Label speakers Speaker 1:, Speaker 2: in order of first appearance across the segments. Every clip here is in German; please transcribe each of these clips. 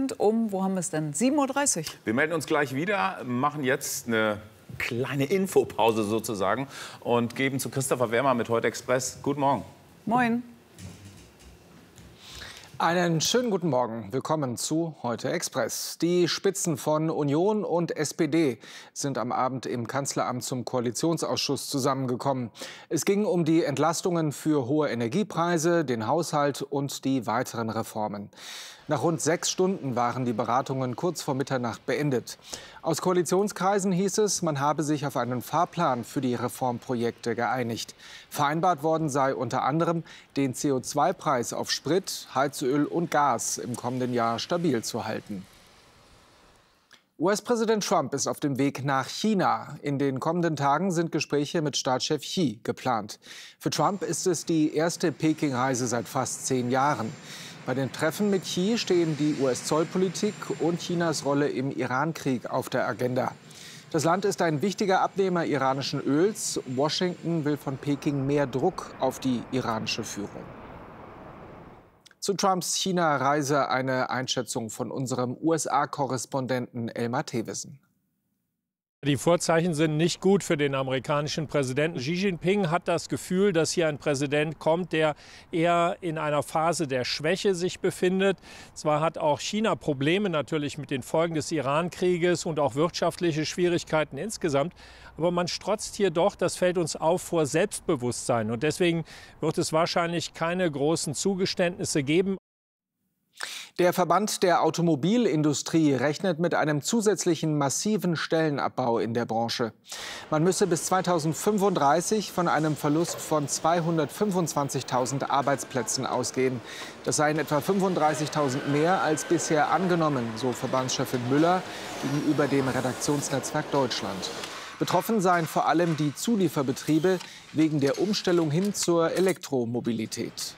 Speaker 1: sind wo haben wir es denn? 7:30 Uhr.
Speaker 2: Wir melden uns gleich wieder, machen jetzt eine kleine Infopause sozusagen und geben zu Christopher Wermer mit Heute Express. Guten Morgen.
Speaker 1: Moin.
Speaker 3: Einen schönen guten Morgen. Willkommen zu Heute Express. Die Spitzen von Union und SPD sind am Abend im Kanzleramt zum Koalitionsausschuss zusammengekommen. Es ging um die Entlastungen für hohe Energiepreise, den Haushalt und die weiteren Reformen. Nach rund 6 Stunden waren die Beratungen kurz vor Mitternacht beendet. Aus Koalitionskreisen hieß es, man habe sich auf einen Fahrplan für die Reformprojekte geeinigt. Vereinbart worden sei unter anderem, den CO2-Preis auf Sprit, Heizöl und Gas im kommenden Jahr stabil zu halten. US-Präsident Trump ist auf dem Weg nach China. In den kommenden Tagen sind Gespräche mit Staatschef Xi geplant. Für Trump ist es die erste Peking-Reise seit fast 10 Jahren. Bei den Treffen mit Xi stehen die US-Zollpolitik und Chinas Rolle im Iran-Krieg auf der Agenda. Das Land ist ein wichtiger Abnehmer iranischen Öls. Washington will von Peking mehr Druck auf die iranische Führung. Zu Trumps China-Reise eine Einschätzung von unserem USA-Korrespondenten Elmar Thewissen.
Speaker 4: Die Vorzeichen sind nicht gut für den amerikanischen Präsidenten. Xi Jinping hat das Gefühl, dass hier ein Präsident kommt, der eher in einer Phase der Schwäche sich befindet. Zwar hat auch China Probleme natürlich mit den Folgen des Iran-Krieges und auch wirtschaftliche Schwierigkeiten insgesamt. Aber man strotzt hier doch, das fällt uns auf, vor Selbstbewusstsein. Und deswegen wird es wahrscheinlich keine großen Zugeständnisse geben.
Speaker 3: Der Verband der Automobilindustrie rechnet mit einem zusätzlichen massiven Stellenabbau in der Branche. Man müsse bis 2035 von einem Verlust von 225.000 Arbeitsplätzen ausgehen. Das seien etwa 35.000 mehr als bisher angenommen, so Verbandschefin Müller gegenüber dem Redaktionsnetzwerk Deutschland. Betroffen seien vor allem die Zulieferbetriebe wegen der Umstellung hin zur Elektromobilität.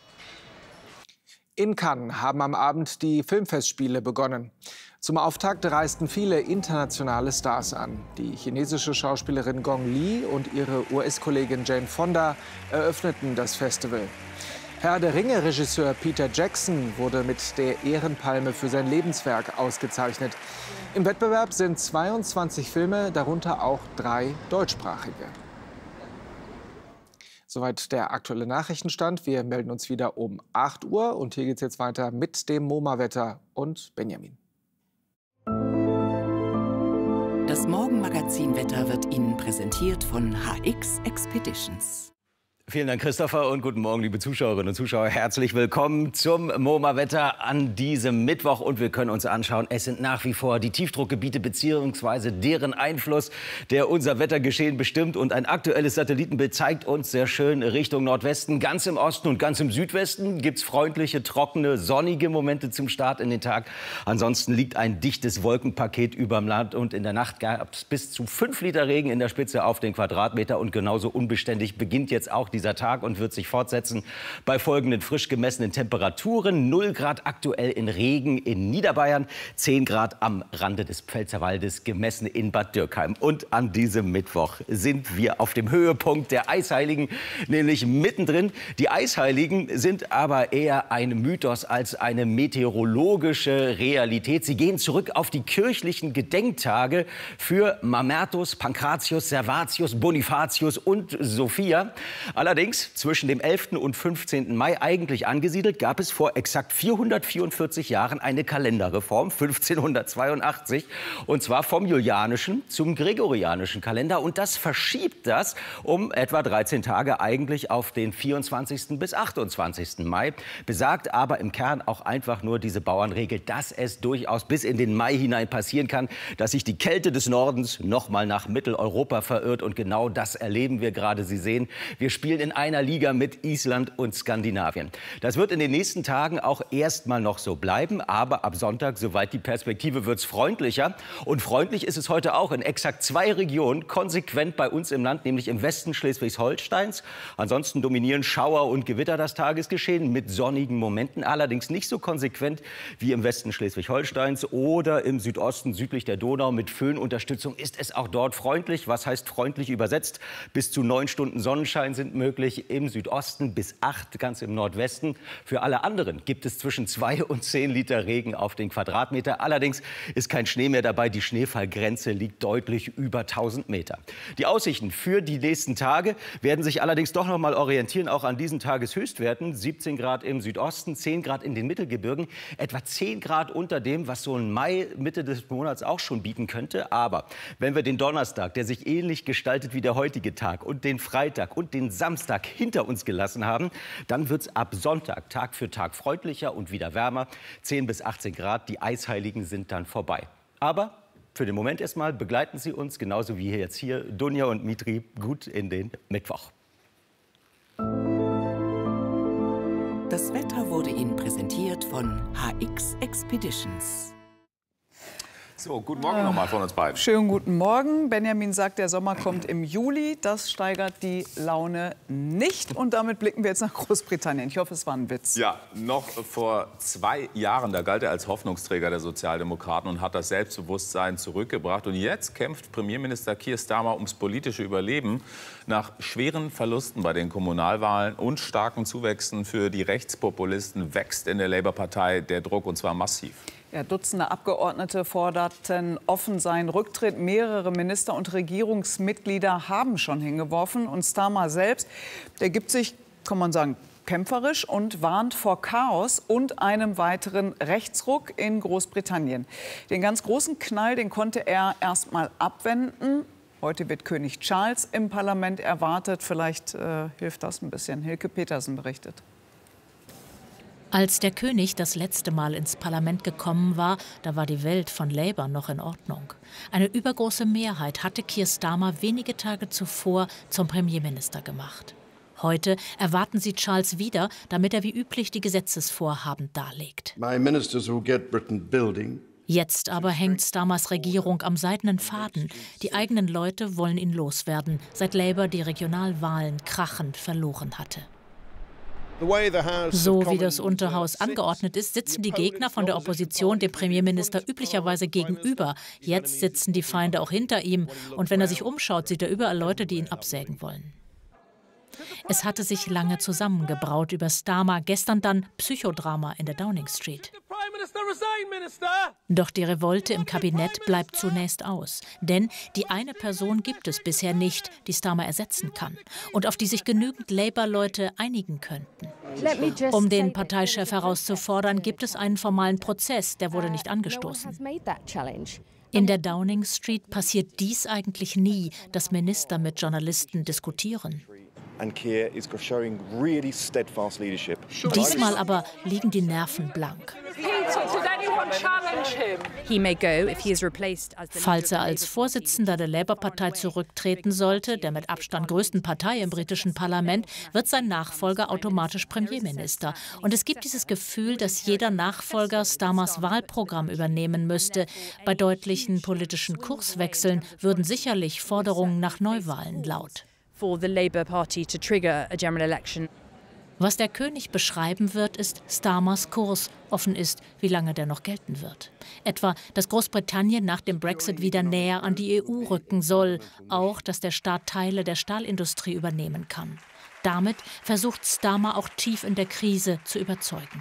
Speaker 3: In Cannes haben am Abend die Filmfestspiele begonnen. Zum Auftakt reisten viele internationale Stars an. Die chinesische Schauspielerin Gong Li und ihre US-Kollegin Jane Fonda eröffneten das Festival. Herr der Ringe-Regisseur Peter Jackson wurde mit der Ehrenpalme für sein Lebenswerk ausgezeichnet. Im Wettbewerb sind 22 Filme, darunter auch 3 deutschsprachige. Soweit der aktuelle Nachrichtenstand. Wir melden uns wieder um 8 Uhr. Und hier geht es jetzt weiter mit dem MoMA-Wetter und Benjamin.
Speaker 5: Das Morgenmagazin-Wetter wird Ihnen präsentiert von HX Expeditions.
Speaker 6: Vielen Dank, Christopher, und guten Morgen, liebe Zuschauerinnen und Zuschauer. Herzlich willkommen zum MoMA-Wetter an diesem Mittwoch. Und wir können uns anschauen, es sind nach wie vor die Tiefdruckgebiete bzw. deren Einfluss, der unser Wettergeschehen bestimmt. Und ein aktuelles Satellitenbild zeigt uns sehr schön Richtung Nordwesten. Ganz im Osten und ganz im Südwesten gibt es freundliche, trockene, sonnige Momente zum Start in den Tag. Ansonsten liegt ein dichtes Wolkenpaket überm Land. Und in der Nacht gab es bis zu 5 Liter Regen in der Spitze auf den Quadratmeter. Und genauso unbeständig beginnt jetzt auch dieser Tag und wird sich fortsetzen bei folgenden frisch gemessenen Temperaturen. 0 Grad aktuell in Regen in Niederbayern, 10 Grad am Rande des Pfälzerwaldes gemessen in Bad Dürkheim. Und an diesem Mittwoch sind wir auf dem Höhepunkt der Eisheiligen, nämlich mittendrin. Die Eisheiligen sind aber eher ein Mythos als eine meteorologische Realität. Sie gehen zurück auf die kirchlichen Gedenktage für Mamertus, Pankratius, Servatius, Bonifatius und Sophia. Allerdings zwischen dem 11. und 15. Mai eigentlich angesiedelt, gab es vor exakt 444 Jahren eine Kalenderreform, 1582, und zwar vom julianischen zum gregorianischen Kalender. Und das verschiebt das um etwa 13 Tage eigentlich auf den 24. bis 28. Mai. Besagt aber im Kern auch einfach nur diese Bauernregel, dass es durchaus bis in den Mai hinein passieren kann, dass sich die Kälte des Nordens noch mal nach Mitteleuropa verirrt. Und genau das erleben wir gerade. Sie sehen, wir spielen in einer Liga mit Island und Skandinavien. Das wird in den nächsten Tagen auch erstmal noch so bleiben. Aber ab Sonntag, soweit die Perspektive, wird es freundlicher. Und freundlich ist es heute auch in exakt 2 Regionen konsequent bei uns im Land, nämlich im Westen Schleswig-Holsteins. Ansonsten dominieren Schauer und Gewitter das Tagesgeschehen mit sonnigen Momenten. Allerdings nicht so konsequent wie im Westen Schleswig-Holsteins oder im Südosten südlich der Donau. Mit Föhnunterstützung ist es auch dort freundlich. Was heißt freundlich übersetzt? Bis zu 9 Stunden Sonnenschein sind möglich. möglich, im Südosten bis 8 ganz im Nordwesten. Für alle anderen gibt es zwischen 2 und 10 Liter Regen auf den Quadratmeter. Allerdings ist kein Schnee mehr dabei. Die Schneefallgrenze liegt deutlich über 1000 Meter. Die Aussichten für die nächsten Tage werden sich allerdings doch noch mal orientieren, auch an diesen Tageshöchstwerten. 17 Grad im Südosten, 10 Grad in den Mittelgebirgen, etwa 10 Grad unter dem, was so ein Mai Mitte des Monats auch schon bieten könnte. Aber wenn wir den Donnerstag, der sich ähnlich gestaltet wie der heutige Tag, und den Freitag und den Samstag hinter uns gelassen haben, dann wird es ab Sonntag Tag für Tag freundlicher und wieder wärmer. 10 bis 18 Grad, die Eisheiligen sind dann vorbei. Aber für den Moment erstmal begleiten Sie uns, genauso wie jetzt hier, Dunja und Mitri, gut in den Mittwoch.
Speaker 5: Das Wetter wurde Ihnen präsentiert von HX Expeditions.
Speaker 2: So, guten Morgen nochmal von uns beiden.
Speaker 1: Schönen guten Morgen. Benjamin sagt, der Sommer kommt im Juli. Das steigert die Laune nicht. Und damit blicken wir jetzt nach Großbritannien. Ich hoffe, es war ein Witz.
Speaker 2: Ja, noch vor 2 Jahren, da galt er als Hoffnungsträger der Sozialdemokraten und hat das Selbstbewusstsein zurückgebracht. Und jetzt kämpft Premierminister Keir Starmer ums politische Überleben. Nach schweren Verlusten bei den Kommunalwahlen und starken Zuwächsen für die Rechtspopulisten wächst in der Labour-Partei der Druck, und zwar massiv.
Speaker 1: Ja, Dutzende Abgeordnete forderten offen seinen Rücktritt. Mehrere Minister und Regierungsmitglieder haben schon hingeworfen. Und Starmer selbst, der gibt sich, kann man sagen, kämpferisch und warnt vor Chaos und einem weiteren Rechtsruck in Großbritannien. Den ganz großen Knall, den konnte er erst mal abwenden. Heute wird König Charles im Parlament erwartet. Vielleicht hilft das ein bisschen. Hilke Petersen berichtet.
Speaker 7: Als der König das letzte Mal ins Parlament gekommen war, da war die Welt von Labour noch in Ordnung. Eine übergroße Mehrheit hatte Keir Starmer wenige Tage zuvor zum Premierminister gemacht. Heute erwarten sie Charles wieder, damit er wie üblich die Gesetzesvorhaben darlegt. Jetzt aber hängt Starmers Regierung am seidenen Faden. Die eigenen Leute wollen ihn loswerden, seit Labour die Regionalwahlen krachend verloren hatte. So wie das Unterhaus angeordnet ist, sitzen die Gegner von der Opposition dem Premierminister üblicherweise gegenüber. Jetzt sitzen die Feinde auch hinter ihm. Und wenn er sich umschaut, sieht er überall Leute, die ihn absägen wollen. Es hatte sich lange zusammengebraut über Starmer, gestern dann Psychodrama in der Downing Street. Doch die Revolte im Kabinett bleibt zunächst aus. Denn die eine Person gibt es bisher nicht, die Starmer ersetzen kann und auf die sich genügend Labour-Leute einigen könnten. Um den Parteichef herauszufordern, gibt es einen formalen Prozess, der wurde nicht angestoßen. In der Downing Street passiert dies eigentlich nie, dass Minister mit Journalisten diskutieren. Diesmal aber liegen die Nerven blank. Falls er als Vorsitzender der Labour-Partei zurücktreten sollte, der mit Abstand größten Partei im britischen Parlament, wird sein Nachfolger automatisch Premierminister. Und es gibt dieses Gefühl, dass jeder Nachfolger Starmers Wahlprogramm übernehmen müsste. Bei deutlichen politischen Kurswechseln würden sicherlich Forderungen nach Neuwahlen laut. Was der König beschreiben wird, ist Starmers Kurs. Offen ist, wie lange der noch gelten wird. Etwa, dass Großbritannien nach dem Brexit wieder näher an die EU rücken soll. Auch, dass der Staat Teile der Stahlindustrie übernehmen kann. Damit versucht Starmer auch tief in der Krise zu überzeugen.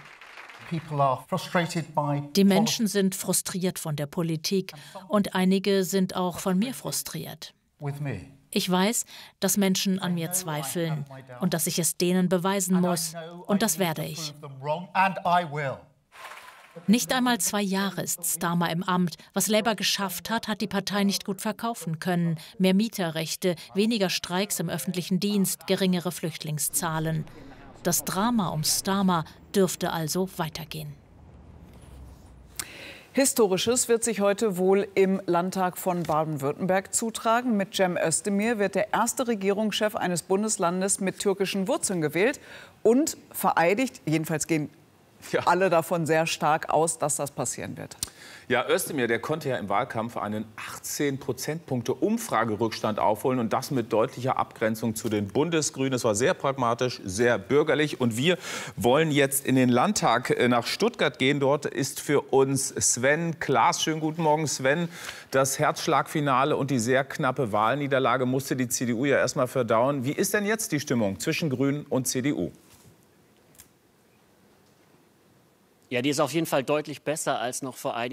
Speaker 7: Die Menschen sind frustriert von der Politik und einige sind auch von mir frustriert. Ich weiß, dass Menschen an mir zweifeln und dass ich es denen beweisen muss. Und das werde ich. Nicht einmal 2 Jahre ist Starmer im Amt. Was Labour geschafft hat, hat die Partei nicht gut verkaufen können. Mehr Mieterrechte, weniger Streiks im öffentlichen Dienst, geringere Flüchtlingszahlen. Das Drama um Starmer dürfte also weitergehen.
Speaker 1: Historisches wird sich heute wohl im Landtag von Baden-Württemberg zutragen. Mit Cem Özdemir wird der erste Regierungschef eines Bundeslandes mit türkischen Wurzeln gewählt und vereidigt, jedenfalls gehen alle davon sehr stark aus, dass das passieren wird.
Speaker 2: Ja, Özdemir, der konnte ja im Wahlkampf einen 18 Prozentpunkte Umfragerückstand aufholen und das mit deutlicher Abgrenzung zu den Bundesgrünen. Es war sehr pragmatisch, sehr bürgerlich. Und wir wollen jetzt in den Landtag nach Stuttgart gehen. Dort ist für uns Sven Klaas. Schönen guten Morgen, Sven. Das Herzschlagfinale und die sehr knappe Wahlniederlage musste die CDU ja erst mal verdauen. Wie ist denn jetzt die Stimmung zwischen Grünen und CDU?
Speaker 8: Ja, die ist auf jeden Fall deutlich besser als noch vor einigen